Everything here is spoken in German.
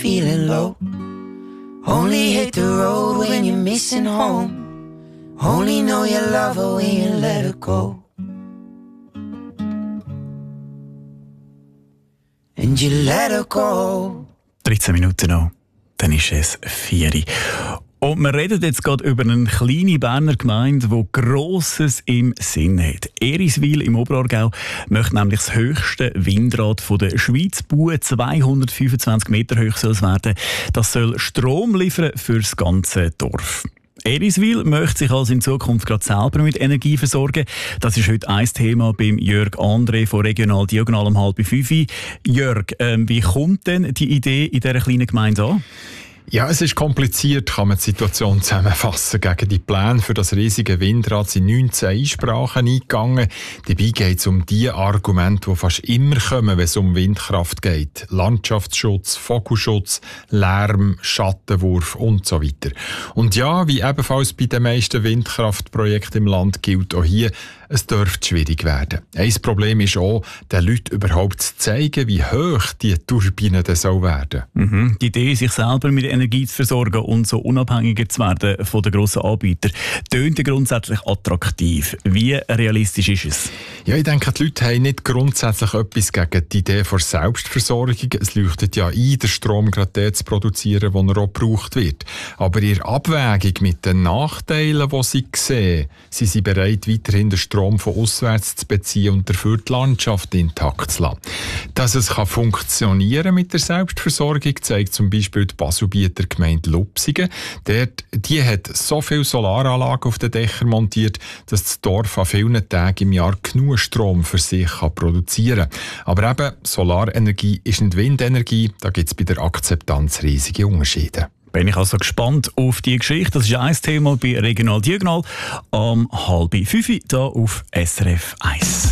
feeling low. Only hit the road when you're missing home. Only know you love her when you let her go. And you let her go. 13 Minuten noch, dann ist es 4 Uhr. Und wir reden jetzt gerade über eine kleine Berner Gemeinde, die Grosses im Sinn hat. Eriswil im Oberaargau möchte nämlich das höchste Windrad der Schweiz bauen. 225 Meter hoch soll es werden. Das soll Strom liefern für das ganze Dorf. Eriswil möchte sich also in Zukunft gerade selber mit Energie versorgen. Das ist heute ein Thema beim Jörg André von Regional Diagonal um 4:30. Jörg, wie kommt denn die Idee in dieser kleinen Gemeinde an? Ja, es ist kompliziert, kann man die Situation zusammenfassen. Gegen die Pläne für das riesige Windrad sind 19 Einsprachen eingegangen. Dabei geht es um die Argumente, die fast immer kommen, wenn es um Windkraft geht. Landschaftsschutz, Vogelschutz, Lärm, Schattenwurf und so weiter. Und ja, wie ebenfalls bei den meisten Windkraftprojekten im Land gilt auch hier, es dürfte schwierig werden. Ein Problem ist auch, den Leuten überhaupt zu zeigen, wie hoch die Turbine dann soll werden. Die Idee, sich selber mit Energie zu versorgen und so unabhängiger zu werden von den grossen Anbietern, tönt grundsätzlich attraktiv. Wie realistisch ist es? Ja, ich denke, die Leute haben nicht grundsätzlich etwas gegen die Idee von Selbstversorgung. Es leuchtet ja ein, den Strom gerade den zu produzieren, der auch gebraucht wird. Aber in Abwägung mit den Nachteilen, die sie sehen, sind sie bereit, weiterhin den Strom von auswärts zu beziehen und dafür die Landschaft intakt zu lassen. Dass es funktionieren mit der Selbstversorgung, zeigt zum Beispiel die Baselbieter Gemeinde Lupsigen. Die hat so viele Solaranlagen auf den Dächern montiert, dass das Dorf an vielen Tagen im Jahr genug Strom für sich produzieren kann. Aber eben, Solarenergie ist nicht Windenergie, da gibt es bei der Akzeptanz riesige Unterschiede. Bin ich also gespannt auf die Geschichte. Das ist ein Thema bei Regional Diagonal am 4:30 hier auf SRF 1.